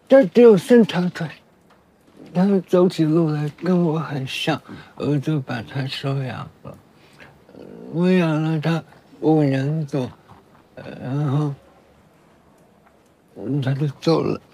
这只有3条腿，他走起路来跟我很像，我就把他收养了。我养了他5年多，然后他就走了。